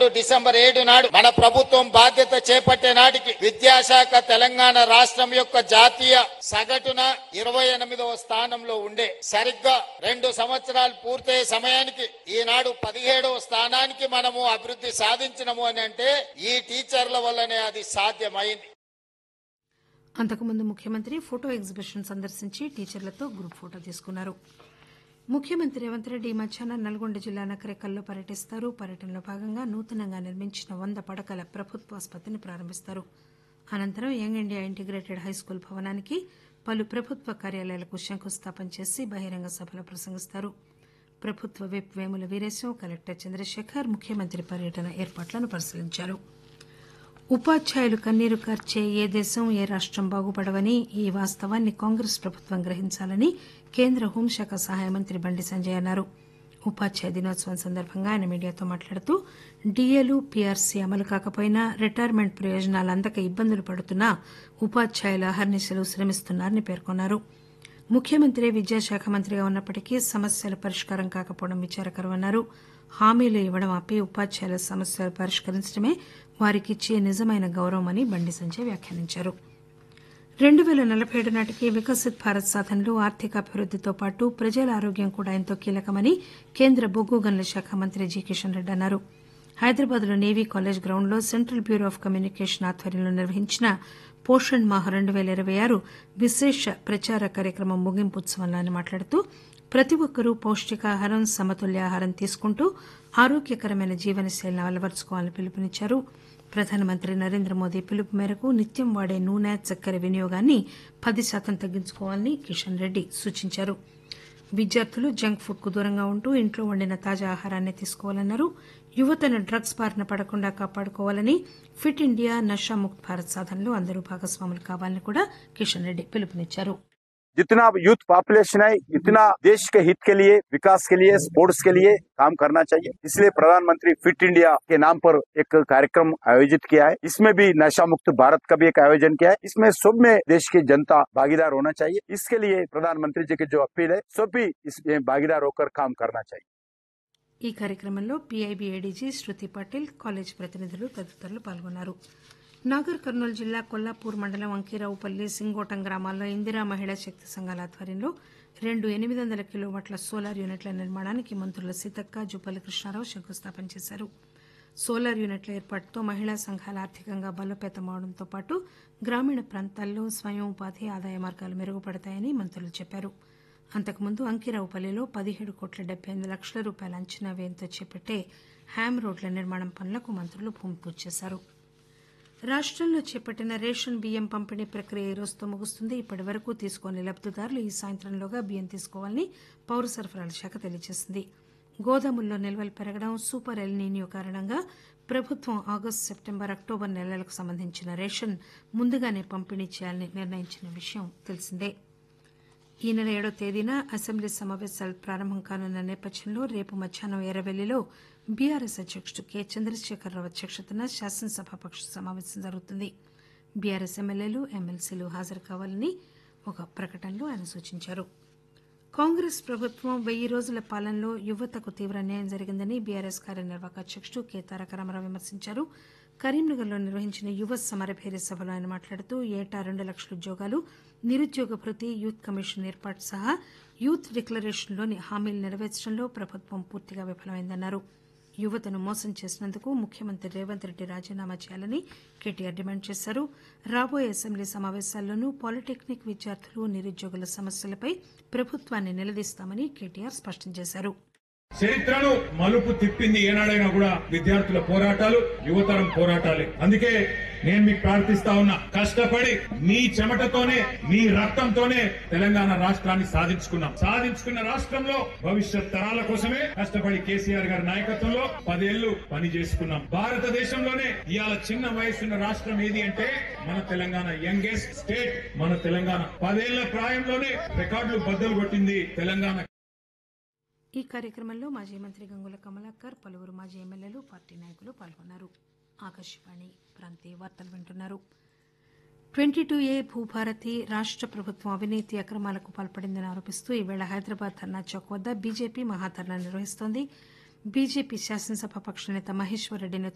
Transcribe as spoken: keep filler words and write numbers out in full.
రెండు డిసెంబర్ ఏడు నాడు మన ప్రభుత్వం బాధ్యత చేపట్టే నాటికి విద్యాశాఖ తెలంగాణ రాష్ట్రం యొక్క జాతీయ సగటున ఇరవై ఎనిమిదవ స్థానంలో ఉండే సరిగ్గా రెండు సంవత్సరాలు పూర్తయ్యే సమయానికి ఈనాడు పదిహేడవ స్థానానికి మనము అభివృద్ధి సాధించినము అని అంటే ఈ టీచర్ల వల్లనే అది సాధ్యమైంది. అంతకుముందు ముఖ్యమంత్రి ఫోటో ఎగ్జిబిషన్ సందర్శించి టీచర్లతో గ్రూప్ ఫోటో తీసుకున్నారు. ముఖ్యమంత్రి రేవంత్ రెడ్డి ఈ మధ్యాహ్నం నల్గొండ జిల్లా నకరేకల్లో పర్యటిస్తారు. పర్యటనలో భాగంగా నూతనంగా నిర్మించిన వంద పడకల ప్రభుత్వ ఆసుపత్రిని ప్రారంభిస్తారు. అనంతరం యంగ్ ఇండియా ఇంటిగ్రేటెడ్ హైస్కూల్ భవనానికి, పలు ప్రభుత్వ కార్యాలయాలకు శంకుస్థాపన చేసి బహిరంగ సభలో ప్రసంగిస్తారు. ప్రభుత్వ విప్ వేముల వీరేశం, కలెక్టర్ చంద్రశేఖర్ ముఖ్యమంత్రి పర్యటన ఏర్పాట్లను పరిశీలించారు. ఉపాధ్యాయులు కన్నీరు కార్చే ఏ దేశం, ఏ రాష్టం బాగుపడవని, ఈ వాస్తవాన్ని కాంగ్రెస్ ప్రభుత్వం గ్రహించాలని కేంద్ర హోంశాఖ సహాయ మంత్రి బండి సంజయ్ అన్నారు. ఉపాధ్యాయ దినోత్సవం సందర్భంగా ఆయన మీడియాతో మాట్లాడుతూ డీఏలు, పీఆర్సీ అమలు కాకపోయినా, రిటైర్మెంట్ ప్రయోజనాలు అందక ఇబ్బందులు పడుతున్నా ఉపాధ్యాయులు అహర్నిశలు శ్రమిస్తున్నారని పేర్కొన్నారు. ముఖ్యమంత్రి విద్యాశాఖ మంత్రిగా ఉన్నప్పటికీ సమస్యల పరిష్కారం కాకపోవడం విచారకరమన్నారు. హామీలు ఇవ్వడం ఆపి ఉపాధ్యాయుల సమస్యలు పరిష్కరించడమే వారికిచ్చే నిజమైన గౌరవమని బండి సంజయ్ వ్యాఖ్యానించారు. రెండు పేల నలభై ఏడు నాటికి వికసిత్ భారత్ సాధనలో ఆర్థికాభివృద్దితో పాటు ప్రజల ఆరోగ్యం కూడా ఎంతో కీలకమని కేంద్ర బొగ్గు గనుల శాఖ మంత్రి జి కిషన్ రెడ్డి అన్నారు. హైదరాబాద్లో నేవీ కాలేజ్ గ్రౌండ్లో సెంట్రల్ బ్యూరో ఆఫ్ కమ్యూనికేషన్ ఆధ్వర్యంలో నిర్వహించిన పోషణ్ మాహ్ రెండు పేల ఇరవై ఆరు విశేష ప్రచార కార్యక్రమం ముగింపు ఉత్సవంలో ఆయన మాట్లాడుతూ ప్రతి ఒక్కరూ పౌష్టికాహారం, సమతుల్యాహారం తీసుకుంటూ ఆరోగ్యకరమైన జీవనశైలిని అలవరుచుకోవాలని పిలుపునిచ్చారు. ప్రధానమంత్రి నరేంద్ర మోదీ పిలుపు మేరకు నిత్యం వాడే నూనె, చక్కెర వినియోగాన్ని పది శాతం తగ్గించుకోవాలని కిషన్ రెడ్డి సూచించారు. విద్యార్థులు జంక్ ఫుడ్ కు దూరంగా ఉంటూ ఇంట్లో వండిన తాజా ఆహారాన్ని తీసుకోవాలన్నారు. యువతను డ్రగ్స్ బారిన పడకుండా కాపాడుకోవాలని, ఫిట్ ఇండియా, నషాముక్త్ భారత్ సాధనలో అందరూ భాగస్వాములు కావాలని కూడా కిషన్ రెడ్డి పిలుపునిచ్చారు. जितना यूथ पॉपुलेशन है इतना देश के हित के लिए, विकास के लिए, स्पोर्ट्स के लिए काम करना चाहिए. इसलिए प्रधानमंत्री फिट इंडिया के नाम पर एक कार्यक्रम आयोजित किया है. इसमें भी नशा मुक्त भारत का भी एक आयोजन किया है. इसमें सब में देश की जनता भागीदार होना चाहिए. इसके लिए प्रधानमंत्री जी की जो अपील है सब भी इसमें भागीदार होकर काम करना चाहिए. ఈ కార్యక్రమంలో పీఐబీ ఏడీజీ శృతి పాటిల్, కాలేజ్ ప్రతినిధులు తదితరులు పాల్గొన్నారు. నాగర్ కర్నూలు జిల్లా కొల్లాపూర్ మండలం అంకిరావుపల్లి, సింగోటం గ్రామాల్లో ఇందిరా మహిళా శక్తి సంఘాల ఆధ్వర్యంలో రెండు ఎనిమిది వందల కిలోవాట్ల సోలార్ యూనిట్ల నిర్మాణానికి మంత్రుల సీతక్క, జుపల్లి కృష్ణారావు శంకుస్థాపన చేశారు. సోలార్ యూనిట్ల ఏర్పాటుతో మహిళా సంఘాలు ఆర్థికంగా బలోపేతమవడంతో పాటు గ్రామీణ ప్రాంతాల్లో స్వయం ఉపాధి, ఆదాయ మార్గాలు మెరుగుపడతాయని మంత్రులు చెప్పారు. అంతకుముందు అంకిరావుపల్లిలో పదిహేడు కోట్ల డెబ్బై ఎనిమిది లక్షల రూపాయల అంచనా వ్యయంతో చేపట్టే హ్యామ్ రోడ్ల నిర్మాణం పనులకు మంత్రులు భూమి పూజ చేశారు. రాష్టంలో చేపట్టిన రేషన్ బియ్యం పంపిణీ ప్రక్రియ ఈ రోజుతో ముగుస్తుంది. ఇప్పటి వరకు తీసుకోని లబ్దిదారులు ఈ సాయంత్రంలోగా బియ్యం తీసుకోవాలని పౌర సరఫరాల శాఖ తెలియజేసింది. గోదాముల్లో నిల్వలు పెరగడం, సూపర్ ఎల్ నీనియో కారణంగా ప్రభుత్వం ఆగస్టు, సెప్టెంబర్, అక్టోబర్ నెలలకు సంబంధించిన రేషన్ ముందుగానే పంపిణీ చేయాలని నిర్ణయించిన విషయం తెలిసిందే. ఈ నెల ఏడో తేదీన అసెంబ్లీ సమావేశాలు ప్రారంభం కానున్న నేపథ్యంలో రేపు మధ్యాహ్నం ఎర్రవెల్లిలో బీఆర్ఎస్ అధ్యకుడు కె చంద్రశేఖరరావు అధ్యక్షతన శాసనసభాపక్ష సమావేశం జరుగుతుంది. బీఆర్ఎస్ ఎమ్మెల్యేలు, ఎమ్మెల్సీలు హాజరు కావాలని ఒక ప్రకటనలో ఆయన సూచించారు. కాంగ్రెస్ ప్రభుత్వం వెయ్యి రోజుల పాలనలో యువతకు తీవ్ర అన్యాయం జరిగిందని బీఆర్ఎస్ కార్యనిర్వాహక అధ్యకుడు కె తారక రామారావు విమర్శించారు. కరీంనగర్లో నిర్వహించిన యువ సమరభేరి సభలో ఆయన మాట్లాడుతూ ఏటా రెండు లక్షల ఉద్యోగాలు, నిరుద్యోగ భృతి, యూత్ కమిషన్ ఏర్పాటు సహా యూత్ డిక్లరేషన్లోని హామీలు నెరవేర్చడంలో ప్రభుత్వం పూర్తిగా విఫలమైందన్నారు. యువతను మోసం చేసినందుకు ముఖ్యమంత్రి రేవంత్ రెడ్డి రాజీనామా చేయాలని కేటీఆర్ డిమాండ్ చేశారు. రాబోయే అసెంబ్లీ సమావేశాల్లోనూ పాలిటెక్నిక్ విద్యార్థులు, నిరుద్యోగుల సమస్యలపై ప్రభుత్వాన్ని నిలదీస్తామని కేటీఆర్ స్పష్టం చేశారు. చరిత్రను మలుపు తిప్పింది ఏనాడైనా కూడా విద్యార్థుల పోరాటాలు, యువతరం పోరాటాలే. అందుకే నేను మీకు ప్రార్థిస్తా ఉన్నా, కష్టపడి మీ చెమటతోనే, మీ రక్తంతోనే తెలంగాణ రాష్ట్రాన్ని సాధించుకున్నాం. సాధించుకున్న రాష్ట్రంలో భవిష్యత్ తరాల కోసమే కష్టపడి కేసీఆర్ గారి నాయకత్వంలో పదేళ్లు పని చేసుకున్నాం. భారతదేశంలోనే ఇవాళ చిన్న వయసున్న రాష్ట్రం ఏది అంటే మన తెలంగాణ. యంగెస్ట్ స్టేట్ మన తెలంగాణ. పదేళ్ల ప్రాయంలోనే రికార్డులు బద్దలు కొట్టింది తెలంగాణ. ఈ కార్యక్రమంలో మాజీ మంత్రి గంగుల కమలాకర్, పలువురు మాజీ ఎమ్మెల్యేలు, పార్టీ నాయకులు పాల్గొన్నారు. ఆకాశవాణి ప్రాంతీయ వార్తలు వింటున్నారు. ట్వంటీ టూ ఏ భూభారతి రాష్ట ప్రభుత్వం అవినీతి అక్రమాలకు పాల్పడిందని ఆరోపిస్తూ ఈవేళ హైదరాబాద్ ధర్నా చౌక్ వద్ద బీజేపీ మహాధర్నా నిర్వహిస్తోంది. బీజేపీ శాసనసభ పక్ష నేత మహేశ్వర్ రెడ్డి